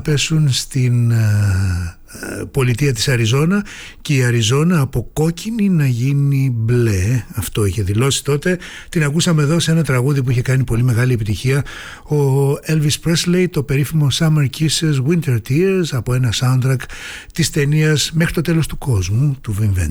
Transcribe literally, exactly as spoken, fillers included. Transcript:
πέσουν στην ε, ε, πολιτεία της Αριζόνα και η Αριζόνα από κόκκινη να γίνει μπλε. Αυτό είχε δηλώσει τότε. Την ακούσαμε εδώ σε ένα τραγούδι που είχε κάνει πολύ μεγάλη επιτυχία ο Elvis Presley, το περίφημο Summer Kisses Winter Tears, από ένα soundtrack της ταινίας Μέχρι το τέλος του κόσμου του Wim Wenders.